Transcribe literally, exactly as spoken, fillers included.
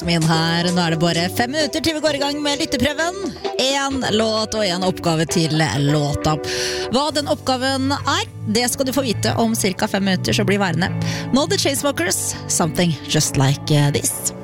Min her, nå er det bare fem minutter til vi går i gang med lytteprøven. En låt og en oppgave til låta. Hva den oppgaven er, det skal du få vite om cirka fem minutter, så bli værende. Nå The Chainsmokers, Something Just Like This.